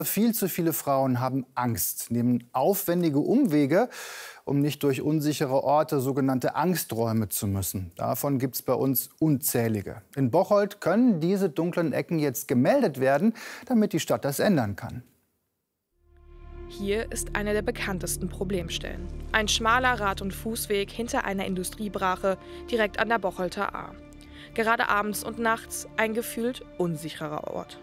Viel zu viele Frauen haben Angst, nehmen aufwendige Umwege, um nicht durch unsichere Orte, sogenannte Angsträume zu müssen. Davon gibt es bei uns unzählige. In Bocholt können diese dunklen Ecken jetzt gemeldet werden, damit die Stadt das ändern kann. Hier ist eine der bekanntesten Problemstellen. Ein schmaler Rad- und Fußweg hinter einer Industriebrache direkt an der Bocholter Ahr. Gerade abends und nachts ein gefühlt unsicherer Ort.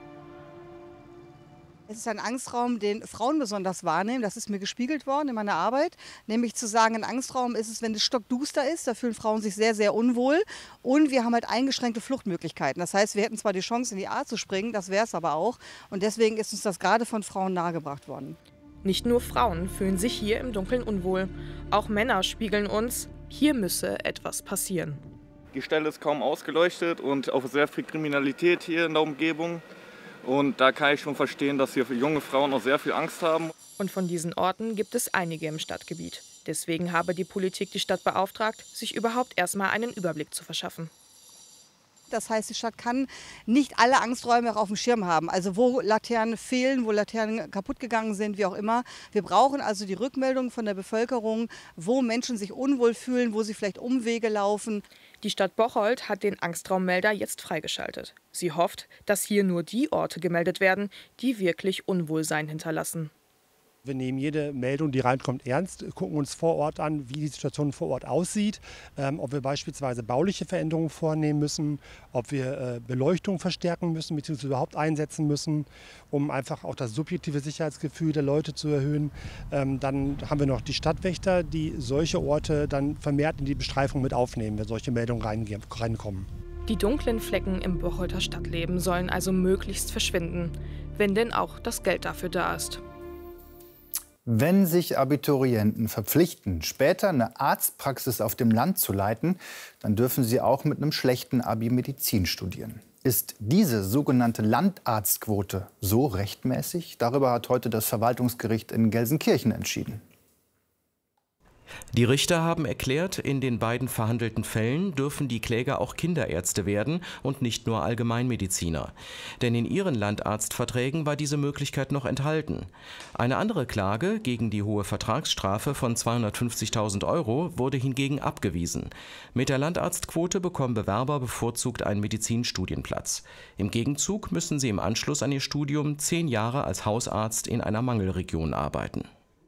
Es ist ein Angstraum, den Frauen besonders wahrnehmen. Das ist mir gespiegelt worden in meiner Arbeit. Nämlich zu sagen, ein Angstraum ist es, wenn es stockduster ist. Da fühlen Frauen sich sehr, sehr unwohl. Und wir haben halt eingeschränkte Fluchtmöglichkeiten. Das heißt, wir hätten zwar die Chance, in die Ahr zu springen, das wäre es aber auch. Und deswegen ist uns das gerade von Frauen nahegebracht worden. Nicht nur Frauen fühlen sich hier im Dunkeln unwohl. Auch Männer spiegeln uns, hier müsse etwas passieren. Die Stelle ist kaum ausgeleuchtet und auch sehr viel Kriminalität hier in der Umgebung. Und da kann ich schon verstehen, dass hier junge Frauen auch sehr viel Angst haben. Und von diesen Orten gibt es einige im Stadtgebiet. Deswegen habe die Politik die Stadt beauftragt, sich überhaupt erstmal einen Überblick zu verschaffen. Das heißt, die Stadt kann nicht alle Angsträume auch auf dem Schirm haben. Also wo Laternen fehlen, wo Laternen kaputt gegangen sind, wie auch immer. Wir brauchen also die Rückmeldung von der Bevölkerung, wo Menschen sich unwohl fühlen, wo sie vielleicht Umwege laufen. Die Stadt Bocholt hat den Angstraummelder jetzt freigeschaltet. Sie hofft, dass hier nur die Orte gemeldet werden, die wirklich Unwohlsein hinterlassen. Wir nehmen jede Meldung, die reinkommt, ernst, gucken uns vor Ort an, wie die Situation vor Ort aussieht, ob wir beispielsweise bauliche Veränderungen vornehmen müssen, ob wir Beleuchtung verstärken müssen bzw. überhaupt einsetzen müssen, um einfach auch das subjektive Sicherheitsgefühl der Leute zu erhöhen. Dann haben wir noch die Stadtwächter, die solche Orte dann vermehrt in die Bestreifung mit aufnehmen, wenn solche Meldungen reinkommen. Die dunklen Flecken im Bocholter Stadtleben sollen also möglichst verschwinden, wenn denn auch das Geld dafür da ist. Wenn sich Abiturienten verpflichten, später eine Arztpraxis auf dem Land zu leiten, dann dürfen sie auch mit einem schlechten Abi Medizin studieren. Ist diese sogenannte Landarztquote so rechtmäßig? Darüber hat heute das Verwaltungsgericht in Gelsenkirchen entschieden. Die Richter haben erklärt, in den beiden verhandelten Fällen dürfen die Kläger auch Kinderärzte werden und nicht nur Allgemeinmediziner. Denn in ihren Landarztverträgen war diese Möglichkeit noch enthalten. Eine andere Klage gegen die hohe Vertragsstrafe von 250.000 € wurde hingegen abgewiesen. Mit der Landarztquote bekommen Bewerber bevorzugt einen Medizinstudienplatz. Im Gegenzug müssen sie im Anschluss an ihr Studium 10 Jahre als Hausarzt in einer Mangelregion arbeiten.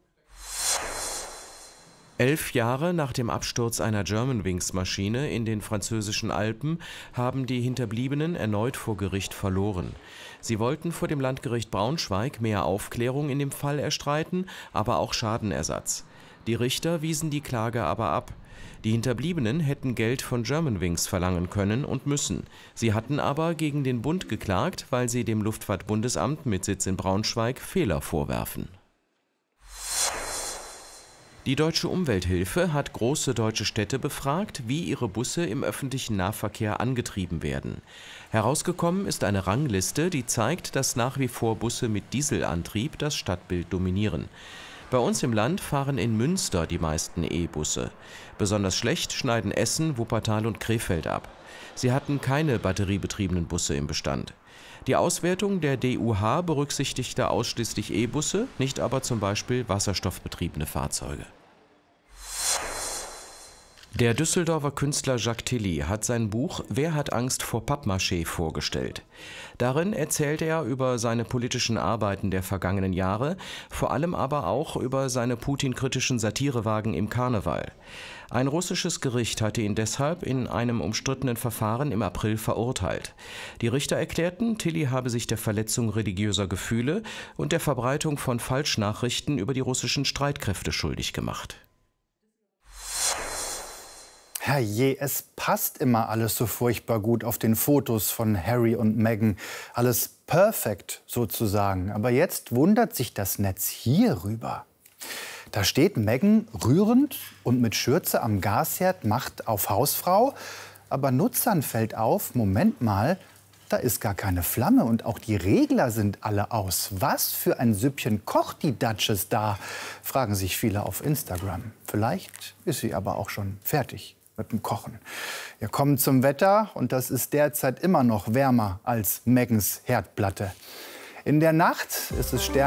11 Jahre nach dem Absturz einer Germanwings-Maschine in den französischen Alpen haben die Hinterbliebenen erneut vor Gericht verloren. Sie wollten vor dem Landgericht Braunschweig mehr Aufklärung in dem Fall erstreiten, aber auch Schadenersatz. Die Richter wiesen die Klage aber ab. Die Hinterbliebenen hätten Geld von Germanwings verlangen können und müssen. Sie hatten aber gegen den Bund geklagt, weil sie dem Luftfahrtbundesamt mit Sitz in Braunschweig Fehler vorwerfen. Die Deutsche Umwelthilfe hat große deutsche Städte befragt, wie ihre Busse im öffentlichen Nahverkehr angetrieben werden. Herausgekommen ist eine Rangliste, die zeigt, dass nach wie vor Busse mit Dieselantrieb das Stadtbild dominieren. Bei uns im Land fahren in Münster die meisten E-Busse. Besonders schlecht schneiden Essen, Wuppertal und Krefeld ab. Sie hatten keine batteriebetriebenen Busse im Bestand. Die Auswertung der DUH berücksichtigte ausschließlich E-Busse, nicht aber zum Beispiel wasserstoffbetriebene Fahrzeuge. Der Düsseldorfer Künstler Jacques Tilly hat sein Buch »Wer hat Angst vor Pappmaché« vorgestellt. Darin erzählt er über seine politischen Arbeiten der vergangenen Jahre, vor allem aber auch über seine Putin-kritischen Satirewagen im Karneval. Ein russisches Gericht hatte ihn deshalb in einem umstrittenen Verfahren im April verurteilt. Die Richter erklärten, Tilly habe sich der Verletzung religiöser Gefühle und der Verbreitung von Falschnachrichten über die russischen Streitkräfte schuldig gemacht. Herrje, es passt immer alles so furchtbar gut auf den Fotos von Harry und Meghan. Alles perfekt sozusagen. Aber jetzt wundert sich das Netz hierüber. Da steht Meghan rührend und mit Schürze am Gasherd, macht auf Hausfrau. Aber Nutzern fällt auf, Moment mal, da ist gar keine Flamme und auch die Regler sind alle aus. Was für ein Süppchen kocht die Duchess da, fragen sich viele auf Instagram. Vielleicht ist sie aber auch schon fertig mit dem Kochen. Wir kommen zum Wetter und das ist derzeit immer noch wärmer als Meghans Herdplatte. In der Nacht ist es